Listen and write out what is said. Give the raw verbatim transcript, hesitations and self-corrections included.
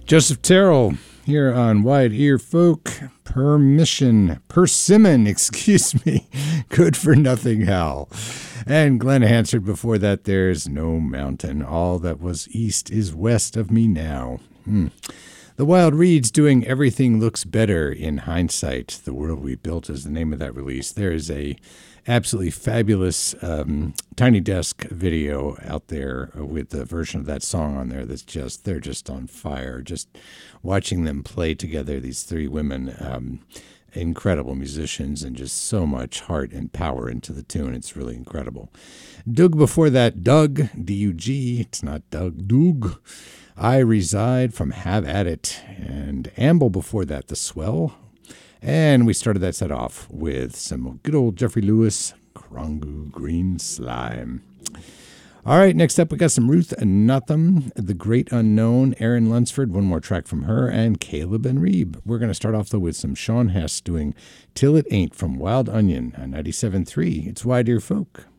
Joseph Terrell here on Wide Ear Folk. Permission. Persimmon, excuse me. Good for Nothing Hal. And Glenn Hansard before that, There's No Mountain. All that was east is west of me now. Hmm. The Wild Reeds doing Everything Looks Better in Hindsight. The World We Built is the name of that release. There is a absolutely fabulous um, Tiny Desk video out there with the version of that song on there that's just, they're just on fire. Just watching them play together, these three women, um, incredible musicians and just so much heart and power into the tune. It's really incredible. Doug before that, Doug, D U G, it's not Doug, Doug. I Reside from Have At It. And Amble before that, The Swell. And we started that set off with some good old Jeffrey Lewis, Krongu Green Slime. All right, next up we got some Ruth Nutham, The Great Unknown, Aaron Lunsford, one more track from her, and Caleb and Reeb. We're going to start off, though, with some Sean Hess doing Till It Ain't from Wild Onion on ninety-seven point three. It's Wide Ear Folk.